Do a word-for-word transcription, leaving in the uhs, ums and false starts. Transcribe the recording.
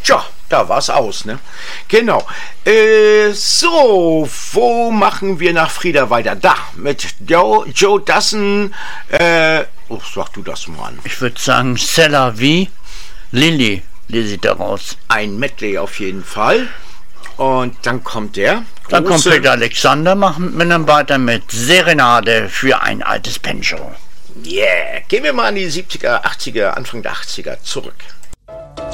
Tja, da war's aus, ne? Genau. Äh, so, wo machen wir nach Frieda weiter? Da, mit Joe, Joe Dassin, äh, oh, sag du das mal an. Ich würde sagen, C'est la vie, Lilly, lese ich daraus. Ein Medley auf jeden Fall. Und dann kommt der. Dann kommt große- Peter Alexander, machen wir dann weiter mit Serenade für ein altes Banjo. Yeah. Gehen wir mal in die siebziger, achtziger, Anfang der achtziger zurück.